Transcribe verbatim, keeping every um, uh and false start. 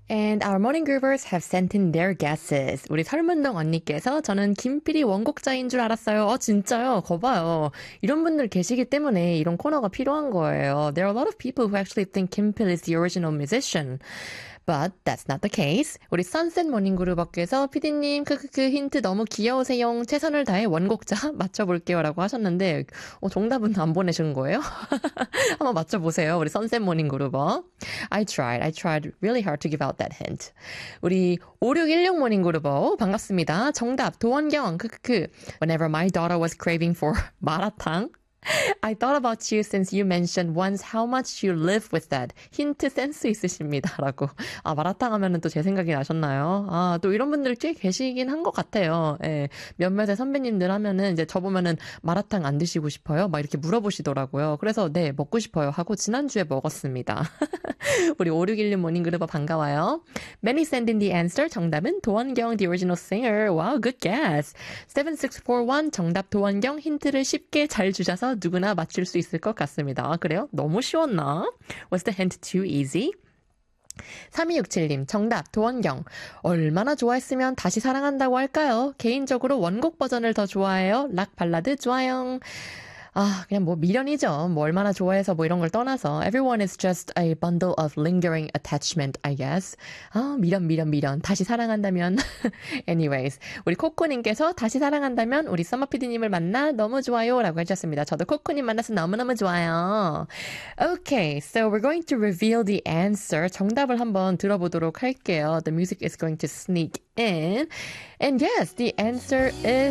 And our morning groovers have sent in their guesses. 우리 설문동 언니께서 저는 김필이 원곡자인 줄 알았어요. 어, 진짜요? 거봐요. 이런 분들 계시기 때문에 이런 코너가 필요한 거예요. There are a lot of people who actually think Kim Pil is the original musician. But that's not the case. 우리 선셋 모닝그룹업께서 피디님 크크크 힌트 너무 귀여우세요. 최선을 다해 원곡자 맞춰볼게요 라고 하셨는데 어, 정답은 안 보내신 거예요? 한번 맞춰보세요. 우리 선셋 모닝그룹업. I tried. I tried really hard to give out that hint. 우리 오육일육 모닝그룹업 반갑습니다. 정답 도원경 크크크 Whenever my daughter was craving for 마라탕 I thought about you since you mentioned once how much you live with that. 힌트 센스 있으십니다. 라고. 아, 마라탕 하면은 또 제 생각이 나셨나요? 아, 또 이런 분들 꽤 계시긴 한 것 같아요. 예. 몇몇의 선배님들 하면은 이제 저보면은 마라탕 안 드시고 싶어요? 막 이렇게 물어보시더라고요. 그래서 네, 먹고 싶어요. 하고 지난주에 먹었습니다. 우리 오육일육 모닝그룹 반가워요. Many send in the answer. 정답은 도원경, the original singer. Wow, good guess. 칠육사일 정답 도원경 힌트를 쉽게 잘 주셔서 누구나 맞출 수 있을 것 같습니다. 아, 그래요? 너무 쉬웠나? Was the hint too easy? 삼이육칠님 정답 도원경 얼마나 좋아했으면 다시 사랑한다고 할까요? 개인적으로 원곡 버전을 더 좋아해요. 락 발라드 좋아요. 아, 그냥 뭐 미련이죠. 뭐 얼마나 좋아해서 뭐 이런 걸 떠나서 Everyone is just a bundle of lingering attachment, I guess. 아, 미련 미련 미련. 다시 사랑한다면 Anyways, 우리 코코님께서 다시 사랑한다면 우리 서머피디님을 만나 너무 좋아요 라고 해주셨습니다. 저도 코코님 만나서 너무너무 좋아요. Okay, so we're going to reveal the answer. 정답을 한번 들어보도록 할게요. The music is going to sneak in. And yes, the answer is